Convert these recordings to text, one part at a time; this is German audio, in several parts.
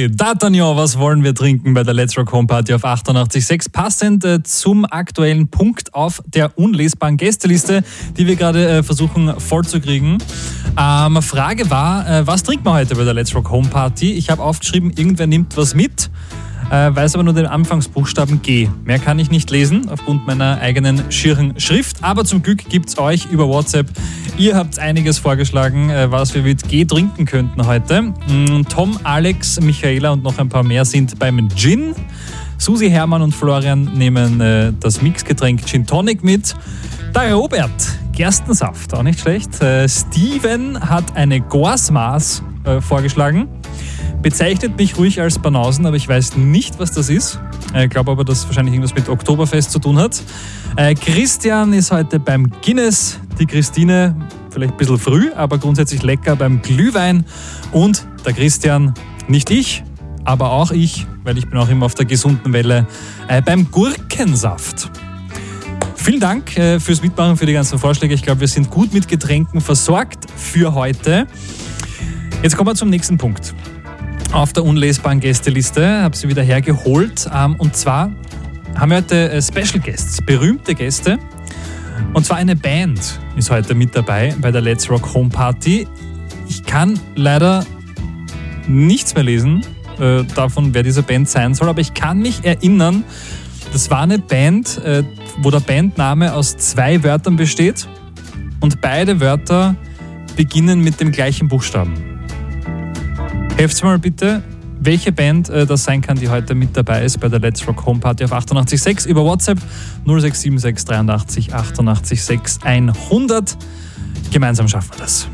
Party. D'Artagnan, was wollen wir trinken bei der Let's Rock Home Party auf 88.6? Passend zum aktuellen Punkt auf der unlesbaren Gästeliste, die wir gerade versuchen vollzukriegen. Frage war, was trinkt man heute bei der Let's Rock Home Party? Ich habe aufgeschrieben, irgendwer nimmt was mit. Weiß aber nur den Anfangsbuchstaben G. Mehr kann ich nicht lesen, aufgrund meiner eigenen schieren Schrift. Aber zum Glück gibt es euch über WhatsApp. Ihr habt einiges vorgeschlagen, was wir mit G trinken könnten heute. Tom, Alex, Michaela und noch ein paar mehr sind beim Gin. Susi, Hermann und Florian nehmen das Mixgetränk Gin Tonic mit. Der Robert, Gerstensaft, auch nicht schlecht. Steven hat eine Gorsmaß vorgeschlagen. Bezeichnet mich ruhig als Banausen, aber ich weiß nicht, was das ist. Ich glaube aber, dass wahrscheinlich irgendwas mit Oktoberfest zu tun hat. Christian ist heute beim Guinness. Die Christine, vielleicht ein bisschen früh, aber grundsätzlich lecker beim Glühwein. Und der Christian, nicht ich, aber auch ich, weil ich bin auch immer auf der gesunden Welle, beim Gurkensaft. Vielen Dank fürs Mitmachen, für die ganzen Vorschläge. Ich glaube, wir sind gut mit Getränken versorgt für heute. Jetzt kommen wir zum nächsten Punkt. Auf der unlesbaren Gästeliste habe sie wieder hergeholt. Und zwar haben wir heute Special Guests, berühmte Gäste. Und zwar eine Band ist heute mit dabei bei der Let's Rock Home Party. Ich kann leider nichts mehr lesen davon, wer diese Band sein soll, aber ich kann mich erinnern, das war eine Band, wo der Bandname aus 2 Wörtern besteht und beide Wörter beginnen mit dem gleichen Buchstaben. Helft's mal bitte, welche Band das sein kann, die heute mit dabei ist bei der Let's Rock Home Party auf 88.6 über WhatsApp 0676 83 88 6 100. Gemeinsam schaffen wir das.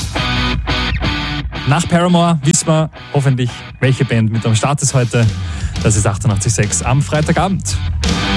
Nach Paramore wissen wir hoffentlich, welche Band mit am Start ist heute. Das ist 88.6 am Freitagabend.